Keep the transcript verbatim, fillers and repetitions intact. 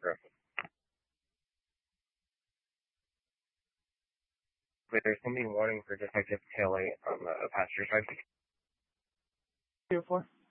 Griffin. There's somebody warning for Detective Taylor on the passenger side. Two four.